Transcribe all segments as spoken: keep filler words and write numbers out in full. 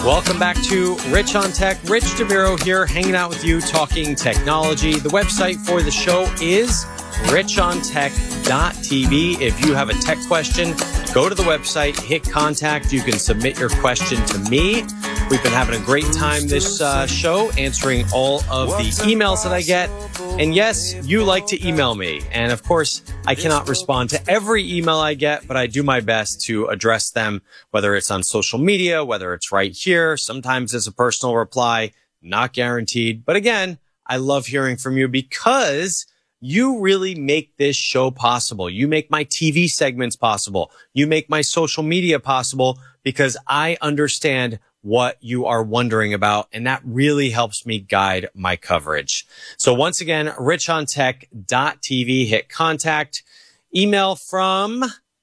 Welcome back to Rich on Tech. Rich DeViro here, hanging out with you, talking technology. The website for the show is rich on tech dot t v. If you have a tech question, go to the website, hit contact. You can submit your question to me. We've been having a great time this uh, show, answering all of the emails that I get. And yes, you like to email me. And of course, I cannot respond to every email I get, but I do my best to address them, whether it's on social media, whether it's right here. Sometimes it's a personal reply, not guaranteed. But again, I love hearing from you because you really make this show possible. You make my T V segments possible. You make my social media possible because I understand what you are wondering about, and that really helps me guide my coverage. So once again, rich on tech dot t v, hit contact. Email from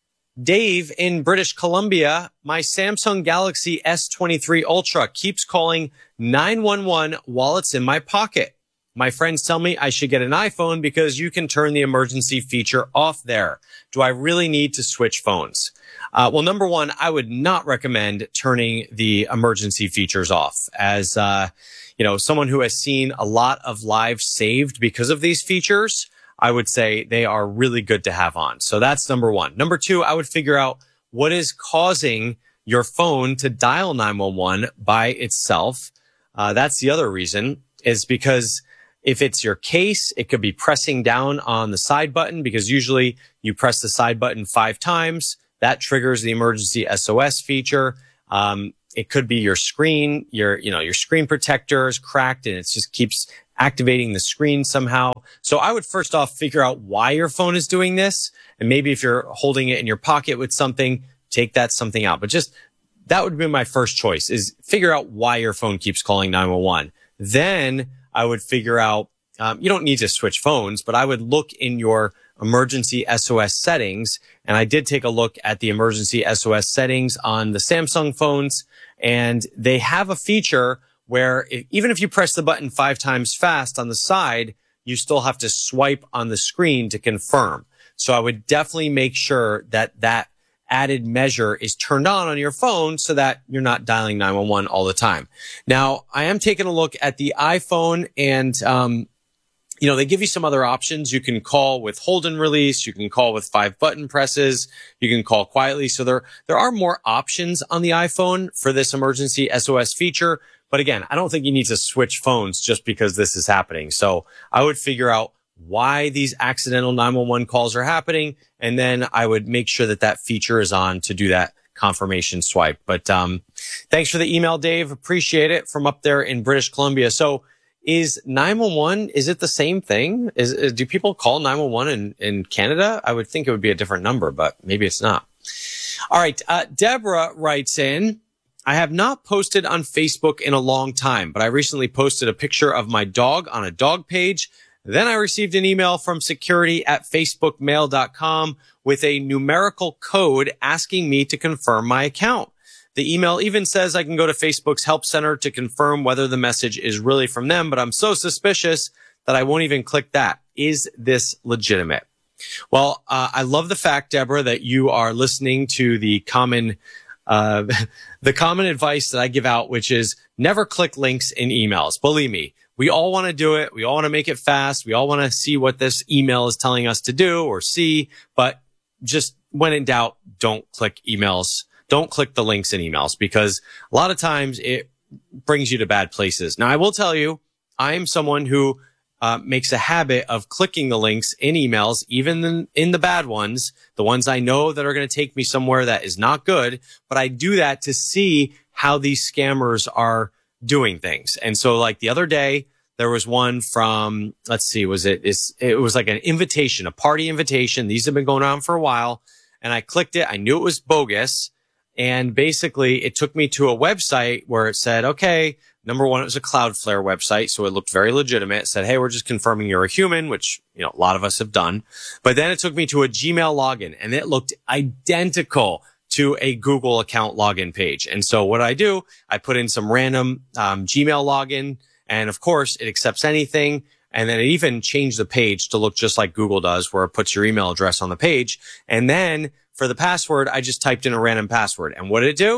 Dave in British Columbia. My Samsung Galaxy S twenty-three Ultra keeps calling nine one one while it's in my pocket. My friends tell me I should get an iPhone because you can turn the emergency feature off there. Do I really need to switch phones? Uh, well, number one, I would not recommend turning the emergency features off. As, uh, you know, someone who has seen a lot of lives saved because of these features, I would say they are really good to have on. So that's number one. Number two, I would figure out what is causing your phone to dial nine one one by itself. Uh, that's the other reason, is because if it's your case, it could be pressing down on the side button, because usually you press the side button five times. That triggers the emergency S O S feature. Um, it could be your screen, your, you know, your screen protector is cracked and it just keeps activating the screen somehow. So I would first off figure out why your phone is doing this. And maybe if you're holding it in your pocket with something, take that something out. But just, that would be my first choice, is figure out why your phone keeps calling nine one one. Then I would figure out, um, you don't need to switch phones, but I would look in your emergency S O S settings. And I did take a look at the emergency S O S settings on the Samsung phones, and they have a feature where if, even if you press the button five times fast on the side, you still have to swipe on the screen to confirm. So I would definitely make sure that that added measure is turned on on your phone so that you're not dialing nine one one all the time. Now, I am taking a look at the iPhone, and, um, you know, they give you some other options. You can call with hold and release. You can call with five button presses. You can call quietly. So there, there are more options on the iPhone for this emergency S O S feature. But again, I don't think you need to switch phones just because this is happening. So I would figure out why these accidental nine one one calls are happening, and then I would make sure that that feature is on to do that confirmation swipe. But um thanks for the email, Dave. Appreciate it, from up there in British Columbia. So is nine one one, is it the same thing? Is, is do people call nine one one in, in Canada? I would think it would be a different number, but maybe it's not. All right. Uh, Deborah writes in, I have not posted on Facebook in a long time, but I recently posted a picture of my dog on a dog page. Then I received an email from security at facebook mail dot com with a numerical code asking me to confirm my account. The email even says I can go to Facebook's help center to confirm whether the message is really from them, but I'm so suspicious that I won't even click that. Is this legitimate? Well, uh, I love the fact, Deborah, that you are listening to the common uh the common advice that I give out, which is never click links in emails. Believe me, we all want to do it. We all want to make it fast. We all want to see what this email is telling us to do or see, but just when in doubt, don't click emails. Don't click the links in emails, because a lot of times it brings you to bad places. Now, I will tell you, I am someone who uh, makes a habit of clicking the links in emails, even in, in the bad ones, the ones I know that are going to take me somewhere that is not good. But I do that to see how these scammers are doing things. And so like the other day, there was one from, let's see, was it, it's, it was like an invitation, a party invitation. These have been going on for a while. And I clicked it. I knew it was bogus. And basically it took me to a website where it said, okay, number one, it was a Cloudflare website. So it looked very legitimate. It said, hey, we're just confirming you're a human, which, you know, a lot of us have done. But then it took me to a Gmail login, and it looked identical to a Google account login page. And so what I do, I put in some random um, Gmail login, and of course it accepts anything. And then it even changed the page to look just like Google does, where it puts your email address on the page. And then for the password, I just typed in a random password. And what did it do?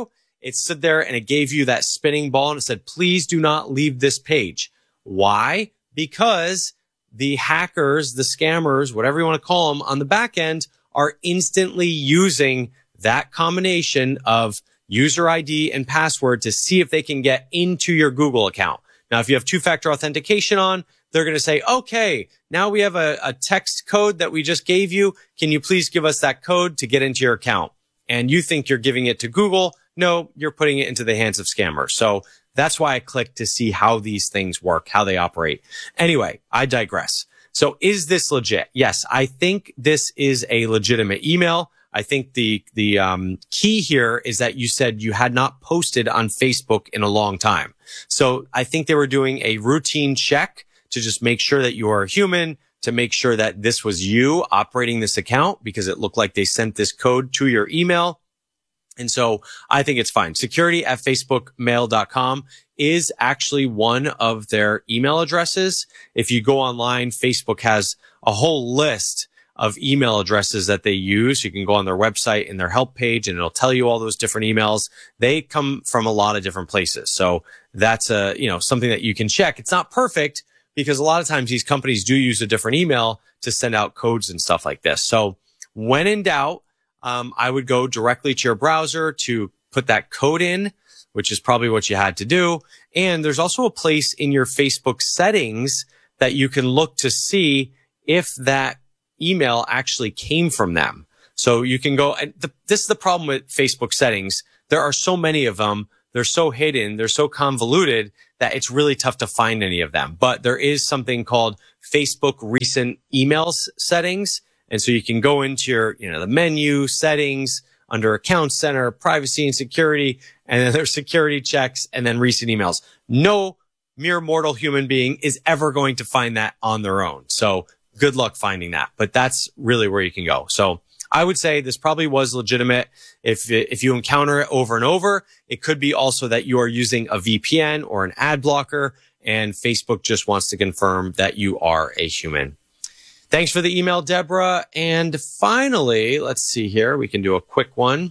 it stood there and it gave you that spinning ball and it said, please do not leave this page. Why? Because the hackers, the scammers, whatever you want to call them on the back end are instantly using that combination of user I D and password to see if they can get into your Google account. Now, if you have two-factor authentication on, they're going to say, okay, now we have a, a text code that we just gave you. Can you please give us that code to get into your account? And you think you're giving it to Google. No, you're putting it into the hands of scammers. So that's why I clicked to see how these things work, how they operate. Anyway, I digress. So is this legit? Yes, I think this is a legitimate email. I think the, the, um, key here is that you said you had not posted on Facebook in a long time. So I think they were doing a routine check to just make sure that you are a human, to make sure that this was you operating this account, because it looked like they sent this code to your email. And so I think it's fine. Security at facebook mail dot com is actually one of their email addresses. If you go online, Facebook has a whole list of email addresses that they use. You can go on their website and their help page and it'll tell you all those different emails. They come from a lot of different places. So that's a, you know, something that you can check. It's not perfect because a lot of times these companies do use a different email to send out codes and stuff like this. So when in doubt, um, I would go directly to your browser to put that code in, which is probably what you had to do. And there's also a place in your Facebook settings that you can look to see if that email actually came from them. So you can go, and the, this is the problem with Facebook settings. There are so many of them. They're so hidden. They're so convoluted that it's really tough to find any of them. But there is something called Facebook recent emails settings. And so you can go into your, you know, the menu settings under account center, privacy and security, and then there's security checks and then recent emails. No mere mortal human being is ever going to find that on their own. So good luck finding that, but that's really where you can go. So I would say this probably was legitimate. If, if you encounter it over and over, it could be also that you are using a V P N or an ad blocker and Facebook just wants to confirm that you are a human. Thanks for the email, Deborah. And finally, let's see here. We can do a quick one.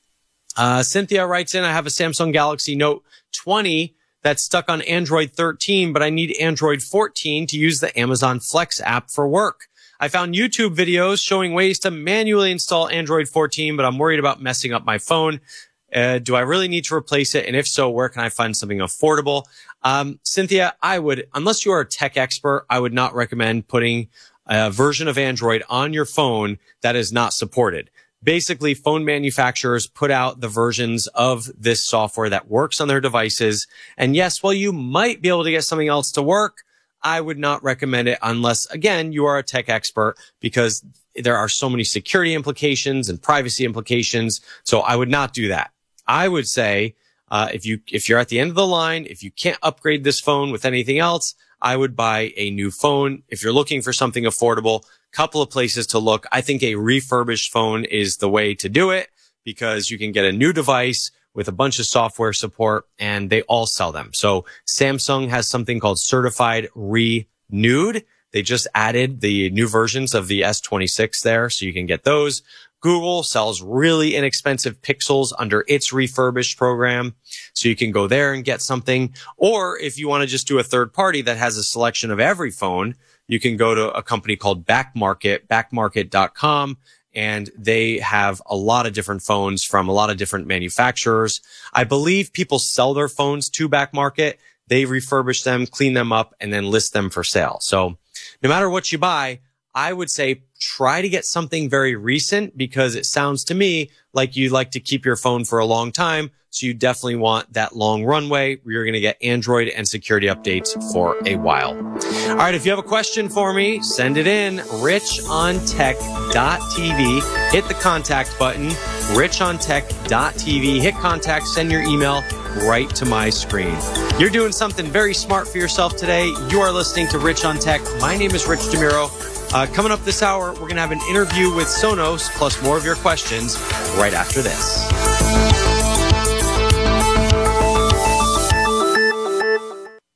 Uh, Cynthia writes in, I have a Samsung Galaxy Note twenty that's stuck on Android thirteen, but I need Android fourteen to use the Amazon Flex app for work. I found YouTube videos showing ways to manually install Android fourteen, but I'm worried about messing up my phone. Uh, do I really need to replace it? And if so, where can I find something affordable? Um, Cynthia, I would, unless you are a tech expert, I would not recommend putting a version of Android on your phone that is not supported. Basically, phone manufacturers put out the versions of this software that works on their devices. And yes, while you might be able to get something else to work, I would not recommend it unless, again, you are a tech expert, because there are so many security implications and privacy implications. So I would not do that. I would say, uh, if you, if you're at the end of the line, if you can't upgrade this phone with anything else, I would buy a new phone. If you're looking for something affordable, couple of places to look. I think a refurbished phone is the way to do it because you can get a new device with a bunch of software support and they all sell them. So Samsung has something called Certified Renewed. They just added the new versions of the S twenty-six there, so you can get those. Google sells really inexpensive Pixels under its refurbished program, so you can go there and get something. Or if you want to just do a third party that has a selection of every phone, you can go to a company called Backmarket, backmarket dot com, and they have a lot of different phones from a lot of different manufacturers. I believe people sell their phones to Backmarket. They refurbish them, clean them up, and then list them for sale. So no matter what you buy, I would say try to get something very recent because it sounds to me like you like to keep your phone for a long time. So you definitely want that long runway where you're going to get Android and security updates for a while. All right. If you have a question for me, send it in. rich on tech dot t v. Hit the contact button. rich on tech dot t v. Hit contact. Send your email right to my screen. You're doing something very smart for yourself today. You are listening to Rich on Tech. My name is Rich DeMuro. Uh, coming up this hour, we're going to have an interview with Sonos, plus more of your questions right after this.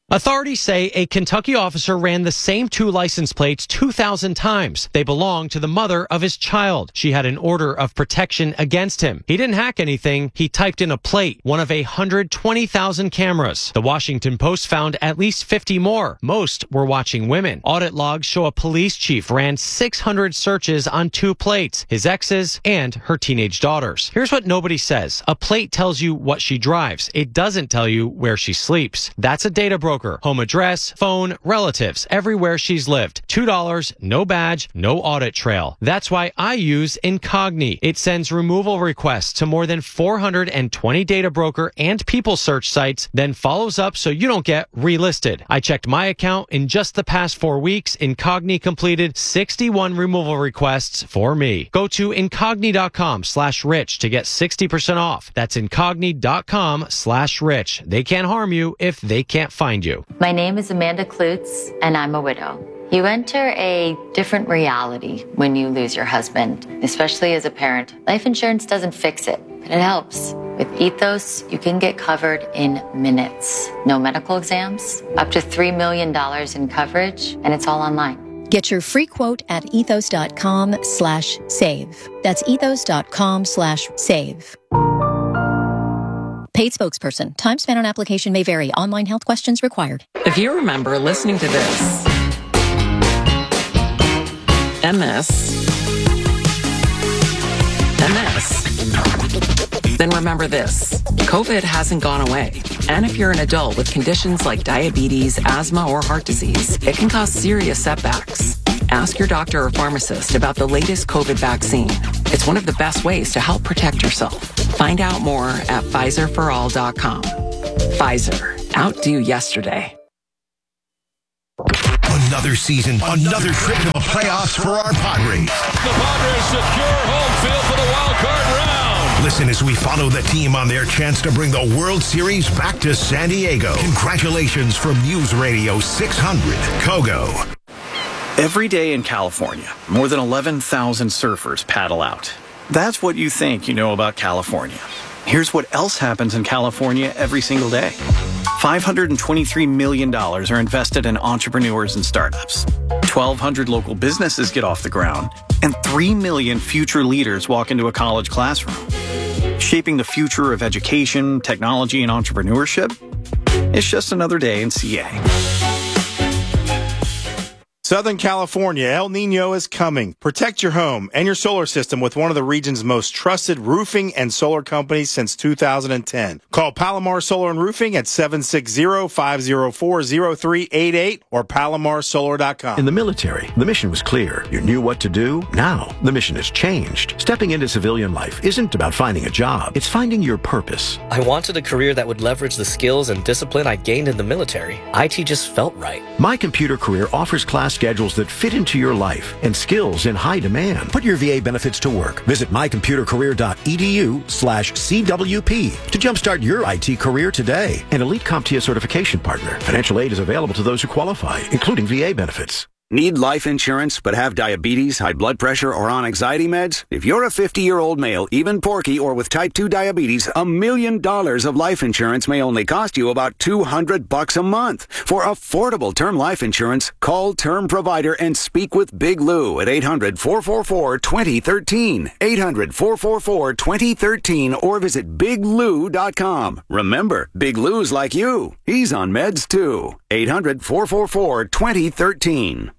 Authorities say a Kentucky officer ran the same two license plates two thousand times. They belonged to the mother of his child. She had an order of protection against him. He didn't hack anything. He typed in a plate, one of one hundred twenty thousand cameras. The Washington Post found at least fifty more. Most were watching women. Audit logs show a police chief ran six hundred searches on two plates, his ex's and her teenage daughters. Here's what nobody says. A plate tells you what she drives. It doesn't tell you where she sleeps. That's a data broker. Home address, phone, relatives, everywhere she's lived. two dollars, no badge, no audit trail. That's why I use Incogni. It sends removal requests to more than four hundred twenty data broker and people search sites, then follows up so you don't get relisted. I checked my account. In just the past four weeks, Incogni completed sixty-one removal requests for me. Go to Incogni.com slash rich to get sixty percent off. That's Incogni.com slash rich. They can't harm you if they can't find you. My name is Amanda Klutz, and I'm a widow. You enter a different reality when you lose your husband, especially as a parent. Life insurance doesn't fix it, but it helps. With Ethos, you can get covered in minutes. No medical exams, up to three million dollars in coverage, and it's all online. Get your free quote at ethos.com slash save. That's ethos.com slash save. Paid spokesperson. Time spent on application may vary. Online health questions required. If you remember listening to this, M S, M S, then remember this. COVID hasn't gone away. And if you're an adult with conditions like diabetes, asthma, or heart disease, it can cause serious setbacks. Ask your doctor or pharmacist about the latest COVID vaccine. It's one of the best ways to help protect yourself. Find out more at Pfizer for all dot com. Pfizer. Outdo yesterday. Another season, another trip to the playoffs for our Padres. The Padres secure home field for the wild card round. Listen as we follow the team on their chance to bring the World Series back to San Diego. Congratulations from News Radio six hundred, Kogo. Every day in California, more than eleven thousand surfers paddle out. That's what you think you know about California. Here's what else happens in California every single day. five hundred twenty-three million dollars are invested in entrepreneurs and startups. twelve hundred local businesses get off the ground. And three million future leaders walk into a college classroom. Shaping the future of education, technology, and entrepreneurship? It's just another day in C A. Southern California, El Nino is coming. Protect your home and your solar system with one of the region's most trusted roofing and solar companies since two thousand ten. Call Palomar Solar and Roofing at seven six zero, five zero four, zero three eight eight or palomar solar dot com. In the military, the mission was clear. You knew what to do. Now, the mission has changed. Stepping into civilian life isn't about finding a job. It's finding your purpose. I wanted a career that would leverage the skills and discipline I gained in the military. I T just felt right. My Computer Career offers class schedules that fit into your life and skills in high demand. Put your V A benefits to work. Visit mycomputercareer.edu slash CWP to jumpstart your I T career today. An Elite CompTIA certification partner. Financial aid is available to those who qualify, including V A benefits. Need life insurance but have diabetes, high blood pressure, or on anxiety meds? If you're a fifty-year-old male, even porky, or with type two diabetes, a million dollars of life insurance may only cost you about two hundred bucks a month. For affordable term life insurance, call Term Provider and speak with Big Lou at eight hundred, four four four, two zero one three, eight hundred, four four four, two zero one three, or visit big lou dot com. Remember, Big Lou's like you. He's on meds too. eight hundred, four four four, two zero one three.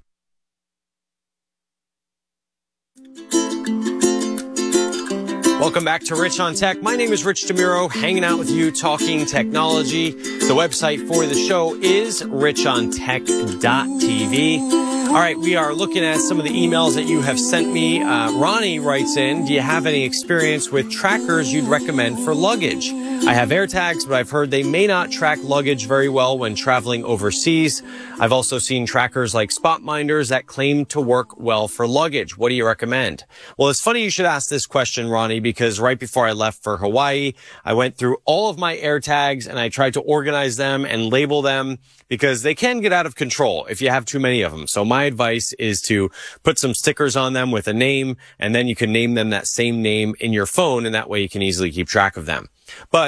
Welcome back to Rich on Tech. My name is Rich DeMuro, hanging out with you, talking technology. The website for the show is rich on tech dot t v. All right, we are looking at some of the emails that you have sent me. Uh, Ronnie writes in, do you have any experience with trackers you'd recommend for luggage? I have AirTags, but I've heard they may not track luggage very well when traveling overseas. I've also seen trackers like SpotMinders that claim to work well for luggage. What do you recommend? Well, it's funny you should ask this question, Ronnie, because right before I left for Hawaii, I went through all of my AirTags and I tried to organize them and label them because they can get out of control if you have too many of them. So my advice is to put some stickers on them with a name, and then you can name them that same name in your phone, and that way you can easily keep track of them. But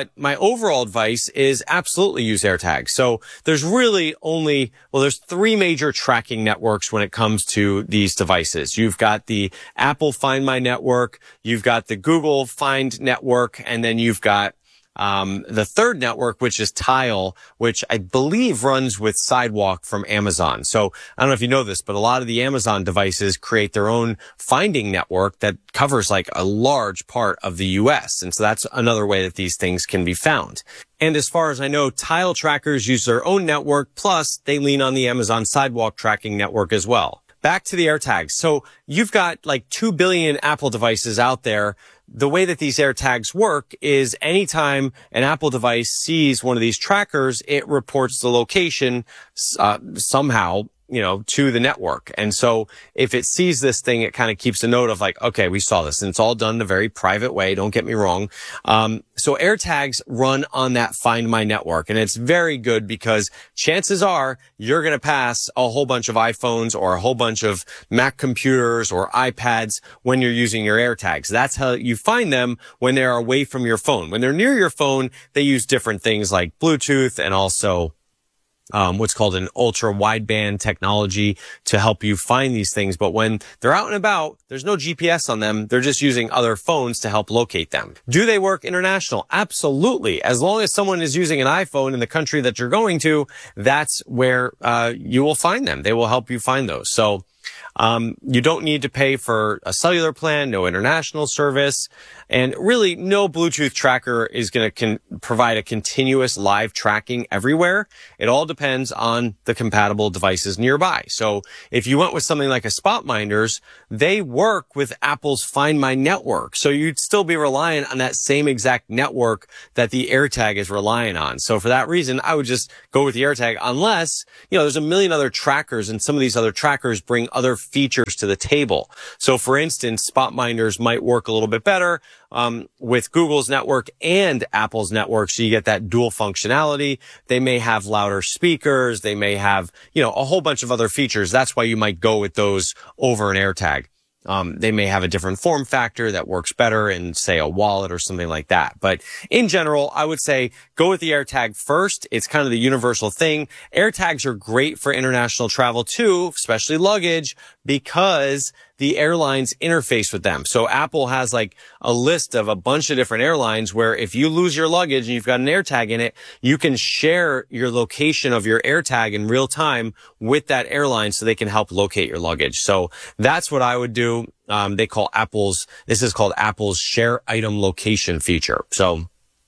But my overall advice is absolutely use AirTags. So there's really only, well, there's three major tracking networks when it comes to these devices. You've got the Apple Find My network, you've got the Google Find network, and then you've got Um, the third network, which is Tile, which I believe runs with Sidewalk from Amazon. So I don't know if you know this, but a lot of the Amazon devices create their own finding network that covers like a large part of the U S. And so that's another way that these things can be found. And as far as I know, Tile trackers use their own network, plus they lean on the Amazon Sidewalk tracking network as well. Back to the AirTags. So you've got like two billion Apple devices out there. The way that these AirTags work is anytime an Apple device sees one of these trackers, it reports the location uh, somehow, you know, to the network. And so if it sees this thing, it kind of keeps a note of like, okay, we saw this, and it's all done in a very private way. Don't get me wrong. Um, so AirTags run on that Find My network, and it's very good because chances are you're going to pass a whole bunch of iPhones or a whole bunch of Mac computers or iPads when you're using your AirTags. That's how you find them when they're away from your phone. When they're near your phone, they use different things like Bluetooth and also Um, what's called an ultra wideband technology to help you find these things. But when they're out and about, there's no G P S on them. They're just using other phones to help locate them. Do they work international? Absolutely. As long as someone is using an iPhone in the country that you're going to, that's where uh, you will find them. They will help you find those. So Um, you don't need to pay for a cellular plan, no international service, and really no Bluetooth tracker is going to con- provide a continuous live tracking everywhere. It all depends on the compatible devices nearby. So if you went with something like a SpotMinders, they work with Apple's Find My network. So you'd still be reliant on that same exact network that the AirTag is relying on. So for that reason, I would just go with the AirTag unless, you know, there's a million other trackers, and some of these other trackers bring other features to the table. So for instance, SpotMinders might work a little bit better um, with Google's network and Apple's network, so you get that dual functionality. They may have louder speakers. They may have, you know, a whole bunch of other features. That's why you might go with those over an AirTag. Um, they may have a different form factor that works better in, say, a wallet or something like that. But in general, I would say go with the AirTag first. It's kind of the universal thing. AirTags are great for international travel too, especially luggage, because the airlines interface with them. So Apple has like a list of a bunch of different airlines where if you lose your luggage and you've got an AirTag in it, you can share your location of your AirTag in real time with that airline so they can help locate your luggage. So that's what I would do. Um, they call Apple's, this is called Apple's Share Item Location feature. So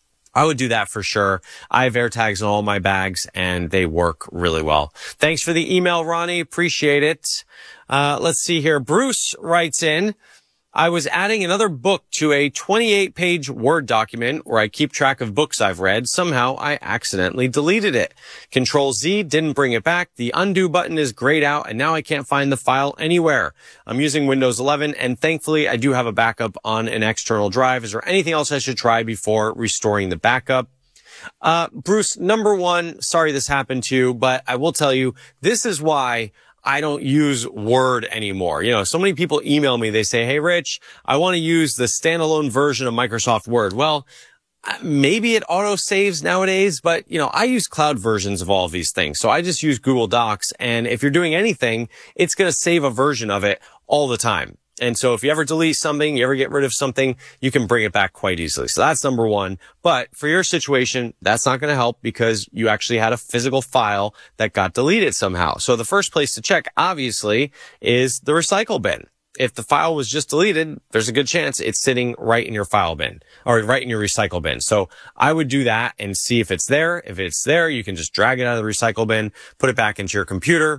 I would do that for sure. I have AirTags in all my bags and they work really well. Thanks for the email, Ronnie. Appreciate it. Uh, let's see here. Bruce writes in, I was adding another book to a twenty-eight page Word document where I keep track of books I've read. Somehow I accidentally deleted it. Control Z didn't bring it back. The undo button is grayed out and now I can't find the file anywhere. I'm using Windows eleven and thankfully I do have a backup on an external drive. Is there anything else I should try before restoring the backup? Uh, Bruce, number one, sorry this happened to you, but I will tell you, this is why I don't use Word anymore. You know, so many people email me. They say, hey, Rich, I want to use the standalone version of Microsoft Word. Well, maybe it auto saves nowadays, but you know, I use cloud versions of all of these things. So I just use Google Docs. And if you're doing anything, it's going to save a version of it all the time. And so if you ever delete something, you ever get rid of something, you can bring it back quite easily. So that's number one. But for your situation, that's not going to help because you actually had a physical file that got deleted somehow. So the first place to check, obviously, is the recycle bin. If the file was just deleted, there's a good chance it's sitting right in your file bin or right in your recycle bin. So I would do that and see if it's there. If it's there, you can just drag it out of the recycle bin, put it back into your computer.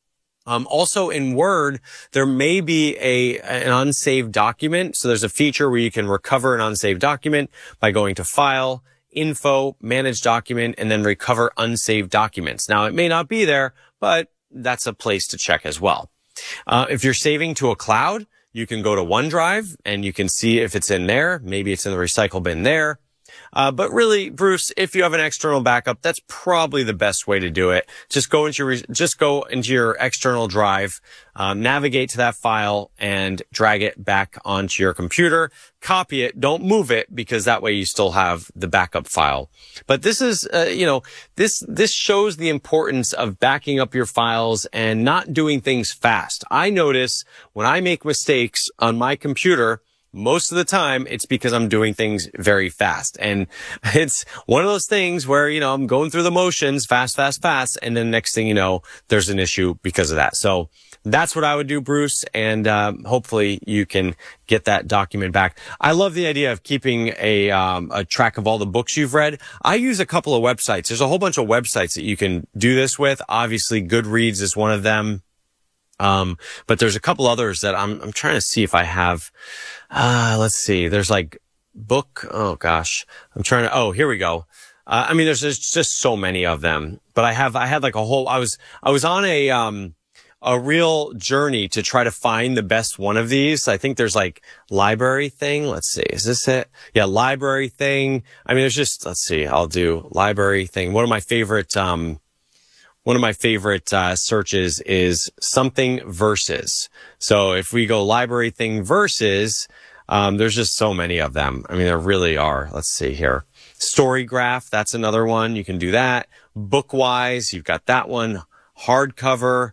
Um, also in Word, there may be a, an unsaved document. So there's a feature where you can recover an unsaved document by going to File, Info, Manage Document, and then recover unsaved documents. Now, it may not be there, but that's a place to check as well. Uh, if you're saving to a cloud, you can go to OneDrive and you can see if it's in there. Maybe it's in the recycle bin there. Uh, but really, Bruce, if you have an external backup, that's probably the best way to do it. Just go into your, just go into your external drive, um, navigate to that file and drag it back onto your computer. Copy it. Don't move it because that way you still have the backup file. But this is, uh, you know, this, this shows the importance of backing up your files and not doing things fast. I notice when I make mistakes on my computer, most of the time it's because I'm doing things very fast. And it's one of those things where, you know, I'm going through the motions fast, fast, fast. And then next thing you know, there's an issue because of that. So that's what I would do, Bruce. And, um, hopefully you can get that document back. I love the idea of keeping a, um, a track of all the books you've read. I use a couple of websites. There's a whole bunch of websites that you can do this with. Obviously, Goodreads is one of them. Um, but there's a couple others that I'm, I'm trying to see if I have, uh, let's see. There's like book. Oh gosh. I'm trying to, oh, here we go. Uh, I mean, there's, there's just so many of them, but I have, I had like a whole, I was, I was on a, um, a real journey to try to find the best one of these. I think there's like library thing. Let's see. Is this it? Yeah. Library thing. I mean, there's just, let's see. I'll do library thing. One of my favorite, um, One of my favorite uh, searches is something versus. So if we go library thing versus, um, there's just so many of them. I mean, there really are. Let's see here. Storygraph, that's another one. You can do that. Bookwise, you've got that one. Hardcover,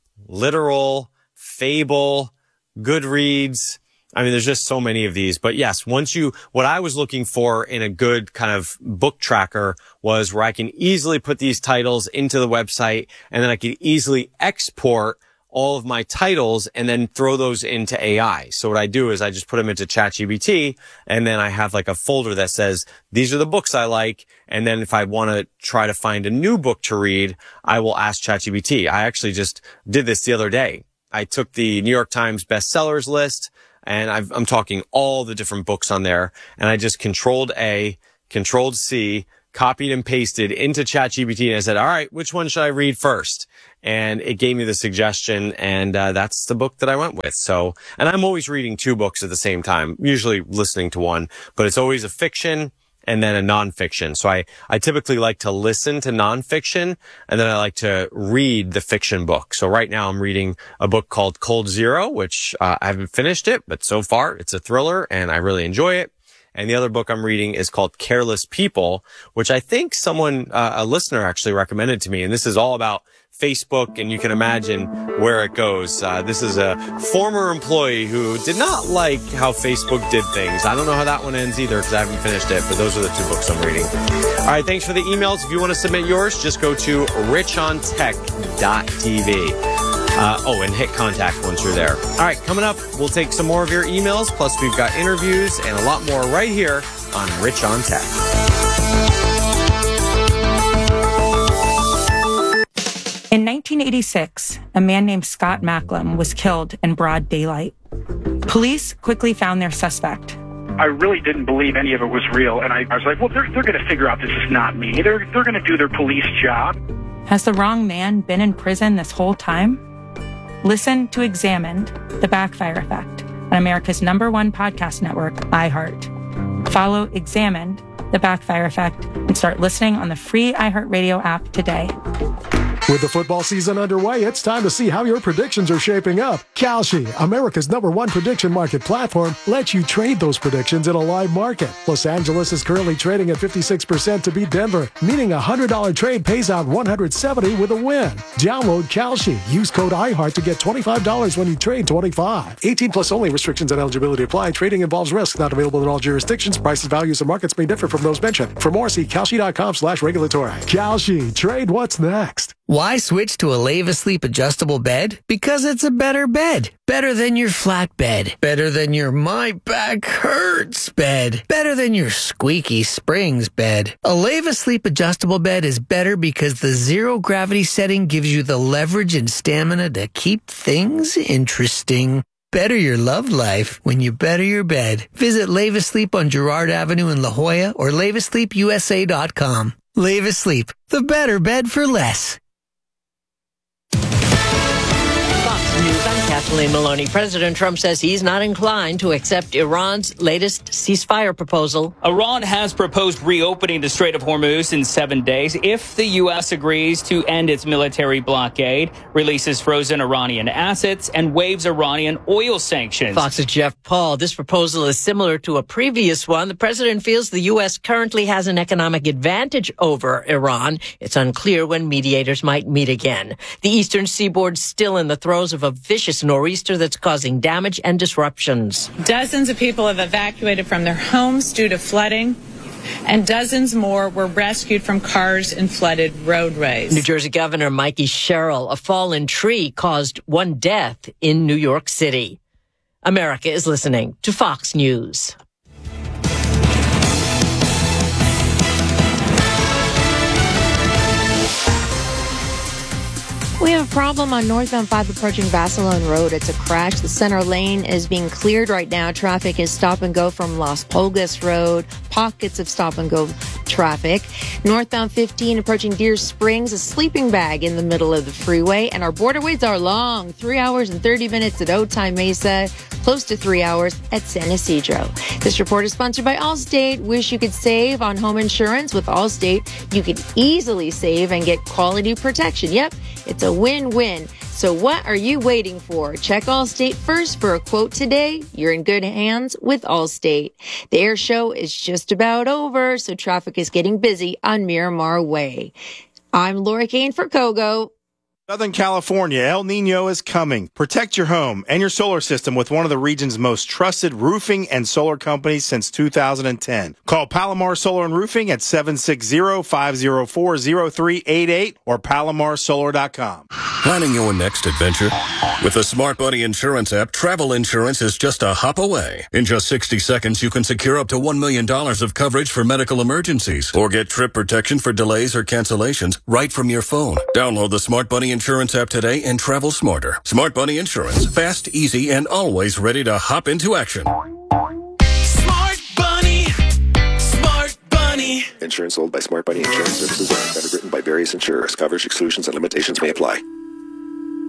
Literal, Fable, Goodreads. I mean, there's just so many of these. But yes, once you, what I was looking for in a good kind of book tracker was where I can easily put these titles into the website and then I can easily export all of my titles and then throw those into A I. So what I do is I just put them into ChatGPT and then I have like a folder that says, these are the books I like. And then if I want to try to find a new book to read, I will ask ChatGPT. I actually just did this the other day. I took the New York Times bestsellers list, and I've, I'm talking all the different books on there, and I just controlled A, controlled C, copied and pasted into ChatGPT, and I said, all right, which one should I read first? And it gave me the suggestion, and uh, that's the book that I went with. So, and I'm always reading two books at the same time, usually listening to one, but it's always a fiction and then a nonfiction. So I, I typically like to listen to nonfiction, and then I like to read the fiction book. So right now I'm reading a book called Cold Zero, which uh, I haven't finished it, but so far it's a thriller and I really enjoy it. And the other book I'm reading is called Careless People, which I think someone, uh, a listener actually recommended to me. And this is all about Facebook, and you can imagine where it goes. Uh, this is a former employee who did not like how Facebook did things. I don't know how that one ends either because I haven't finished it, but those are the two books I'm reading. All right, thanks for the emails. If you want to submit yours, just go to rich on tech dot t v. Uh, oh, and hit contact once you're there. All right, coming up, we'll take some more of your emails. Plus, we've got interviews and a lot more right here on Rich on Tech. In nineteen eighty-six, a man named Scott Macklem was killed in broad daylight. Police quickly found their suspect. I really didn't believe any of it was real, and I, I was like, well, they're, they're going to figure out this is not me. They're, they're going to do their police job. Has the wrong man been in prison this whole time? Listen to Examined, The Backfire Effect, on America's number one podcast network, iHeart. Follow Examined, The Backfire Effect, and start listening on the free iHeartRadio app today. With the football season underway, it's time to see how your predictions are shaping up. Kalshi, America's number one prediction market platform, lets you trade those predictions in a live market. Los Angeles is currently trading at fifty-six percent to beat Denver, meaning a one hundred dollars trade pays out one hundred seventy dollars with a win. Download Kalshi. Use code iHeart to get twenty-five dollars when you trade twenty-five dollars. eighteen plus only. Restrictions and eligibility apply. Trading involves risk. Not available in all jurisdictions. Prices, values, and markets may differ from those mentioned. For more, see Kalshi.com slash regulatory. Kalshi. Trade what's next. Why switch to a Leva Sleep adjustable bed? Because it's a better bed. Better than your flat bed. Better than your my back hurts bed. Better than your squeaky springs bed. A Leva Sleep adjustable bed is better because the zero gravity setting gives you the leverage and stamina to keep things interesting. Better your love life when you better your bed. Visit Leva Sleep on Girard Avenue in La Jolla or leva sleep u s a dot com. Leva Sleep, the better bed for less. News and Kathleen Maloney. President Trump says he's not inclined to accept Iran's latest ceasefire proposal. Iran has proposed reopening the Strait of Hormuz in seven days if the U S agrees to end its military blockade, releases frozen Iranian assets, and waives Iranian oil sanctions. Fox's Jeff Paul. This proposal is similar to a previous one. The president feels the U S currently has an economic advantage over Iran. It's unclear when mediators might meet again. The eastern seaboard's still in the throes of a vicious nor'easter that's causing damage and disruptions. Dozens of people have evacuated from their homes due to flooding, and dozens more were rescued from cars in flooded roadways. New Jersey Governor Mikey Sherrill. A fallen tree caused one death in New York City. America is listening to Fox News. We have a problem on northbound five approaching Vassalone Road. It's a crash. The center lane is being cleared right now. Traffic is stop and go from Las Pulgas Road. Pockets of stop and go traffic. Northbound fifteen approaching Deer Springs, a sleeping bag in the middle of the freeway. And our border waits are long. Three hours and thirty minutes at Otay Mesa. Close to three hours at San Isidro. This report is sponsored by Allstate. Wish you could save on home insurance? With Allstate, you could easily save and get quality protection. Yep, it's a win-win. So what are you waiting for? Check Allstate first for a quote today. You're in good hands with Allstate. The air show is just about over, so traffic is getting busy on Miramar Way. I'm Laura Kane for Kogo. Southern California, El Nino is coming. Protect your home and your solar system with one of the region's most trusted roofing and solar companies since two thousand ten. Call Palomar Solar and Roofing at seven six zero, five zero four, zero three eight eight or palomar solar dot com. Planning your next adventure? With the Smart Buddy Insurance app, travel insurance is just a hop away. In just sixty seconds, you can secure up to one million dollars of coverage for medical emergencies or get trip protection for delays or cancellations right from your phone. Download the Smart Buddy Insurance app today and travel smarter. Smart Buddy Insurance. Fast, easy, and always ready to hop into action. Smart Bunny. Smart Bunny. Insurance sold by Smart Buddy Insurance Services. Underwritten by various insurers. Coverage exclusions and limitations may apply.